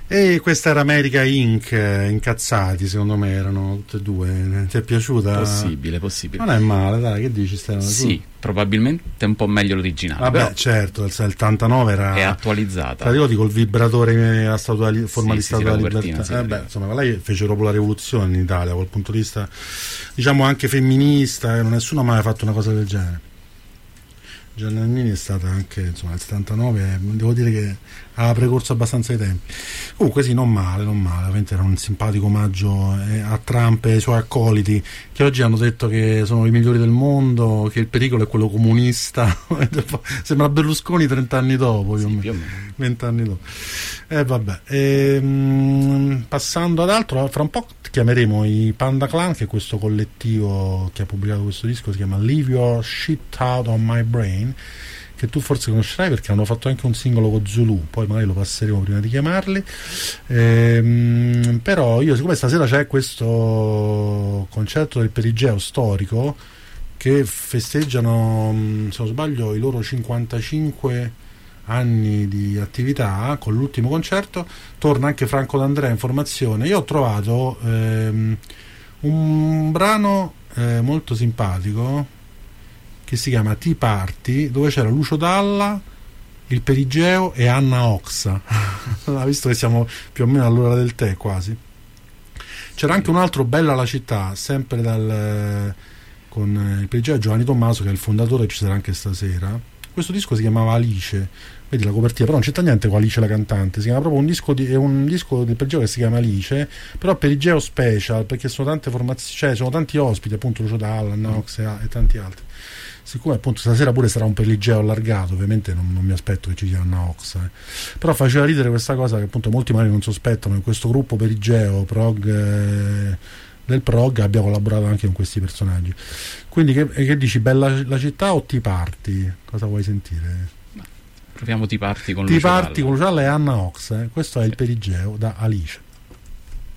E questa era America Inc., incazzati, secondo me erano tutte e due. Ti è piaciuta? Possibile. Non è male, dai, che dici Stefano? Sì, probabilmente un po' meglio l'originale. Vabbè, però certo, il 79 era... è attualizzata. Arrivati col vibratore a forma di Statua della Libertà. Sì, insomma, lei fece proprio la rivoluzione in Italia, dal punto di vista, diciamo, anche femminista, nessuno ha mai fatto una cosa del genere. Gianna Nannini è stata anche, insomma, nel 79, devo dire che ha precorso abbastanza i tempi. Comunque sì, non male, ovviamente era un simpatico omaggio a Trump e ai suoi accoliti, che oggi hanno detto che sono i migliori del mondo, che il pericolo è quello comunista. Sembra Berlusconi 30 anni dopo, più o meno 20 anni dopo. Vabbè. Passando ad altro, fra un po' chiameremo i Panda Clan, che è questo collettivo che ha pubblicato questo disco, si chiama Leave Your Shit Out on My Brain, che tu forse conoscerai perché hanno fatto anche un singolo con Zulu, poi magari lo passeremo prima di chiamarli. Però io, siccome stasera c'è questo concerto del Perigeo storico, che festeggiano, se non sbaglio, i loro 55 anni di attività, con l'ultimo concerto torna anche Franco D'Andrea in formazione. Io ho trovato un brano molto simpatico che si chiama Tea Party, dove c'era Lucio Dalla, il Perigeo e Anna Oxa. Visto che siamo più o meno all'ora del tè quasi. C'era anche un altro, Bella la città, sempre con il Perigeo, Giovanni Tommaso, che è il fondatore, ci sarà anche stasera. Questo disco si chiamava Alice, vedi la copertina, però non c'entra niente con Alice la cantante, si chiama proprio un disco del Perigeo che si chiama Alice, però Perigeo Special, perché sono tante formazioni, cioè sono tanti ospiti, appunto Lucio Dalla, Nox e tanti altri. Siccome appunto stasera pure sarà un Perigeo allargato, ovviamente non mi aspetto che ci sia una Ox, però faceva ridere questa cosa che appunto molti magari non sospettano che questo gruppo Perigeo del prog abbia collaborato anche con questi personaggi. Quindi che dici, Bella la città o Tea Party? Cosa vuoi sentire? Proviamo Tea Party con Tea Lucio Party Dalla. con Lucio Dalla e Anna Ox, questo è il Perigeo da Alice.